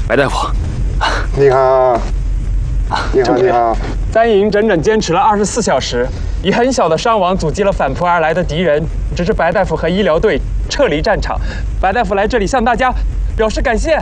白大夫， 你好。你好，你好。 三营整整坚持了24小时，以很小的伤亡阻击了反扑而来的敌人，直至白大夫和医疗队撤离战场。白大夫来这里向大家表示感谢。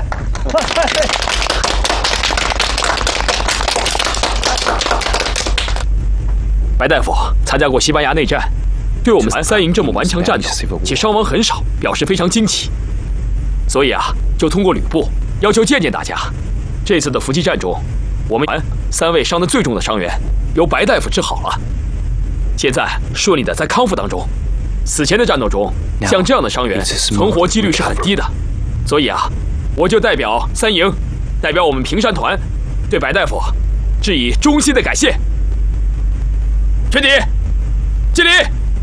白大夫参加过西班牙内战，对我们三营这么顽强战斗且伤亡很少表示非常惊奇，所以就通过吕布要求见见大家。这次的伏击战中，我们3位伤得最重的伤员由白大夫治好了，现在顺利的在康复当中。死前的战斗中，像这样的伤员存活几率是很低的，所以我就代表三营，代表我们平山团，对白大夫致以衷心的感谢。全体敬礼！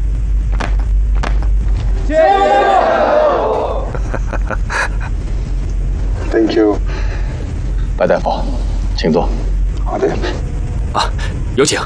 加油 ！Thank you， 白大夫，请坐。 好的。 有请。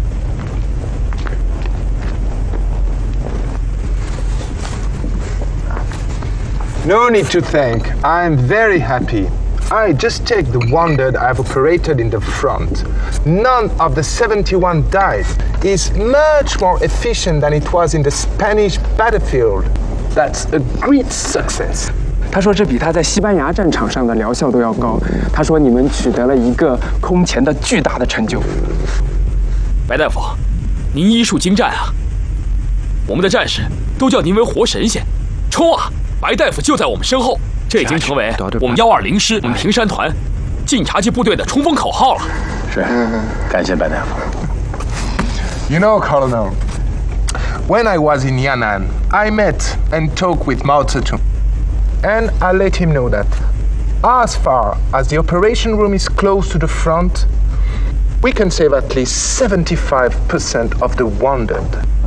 No need to thank. I'm very happy. I just checked the wounded I've operated in the front. None of the 71 died. It's much more efficient than it was in the Spanish battlefield. That's a great success. 他说这比他在西班牙战场上的疗效都要高。他说你们取得了一个空前的巨大的成就。 白大夫，您医术精湛啊！我们的战士都叫您为活神仙。冲啊！白大夫就在我们身后，这已经成为我们120师、我们平山团晋察冀部队的冲锋口号了。 是，感谢白大夫。 You know, Colonel, when I was in Yan'an, I met and talked with Mao Zedong, and I let him know that as far as the operation room is close to the front, we can save at least 75% of the wounded.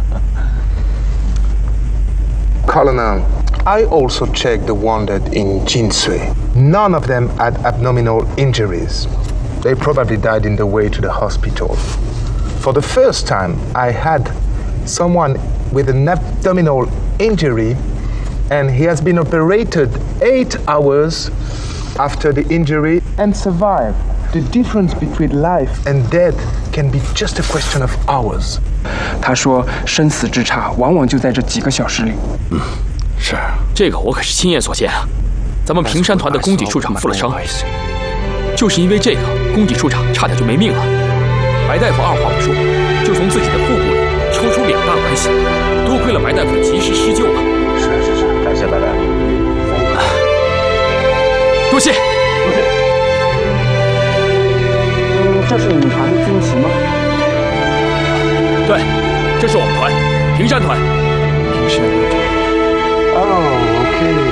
Colonel, I also checked the wounded in Jinsui. None of them had abdominal injuries. They probably died in the way to the hospital. For the first time, I had someone with an abdominal injury, and he has been operated 8 hours after the injury and survived. The difference between life and death can be just a question of hours. 他说，生死之差往往就在这几个小时里。 是，这个我可是亲眼所见啊！咱们平山团的供给处长负了伤，就是因为这个，供给处长差点就没命了。白大夫二话不说，就从自己的腹部里抽出2大管血，多亏了白大夫的及时施救啊！ 是，感谢白大夫。 多谢， 多谢。这是你们团的军旗吗？ 对，这是我们团，平山团。 平山。 Oh, okay.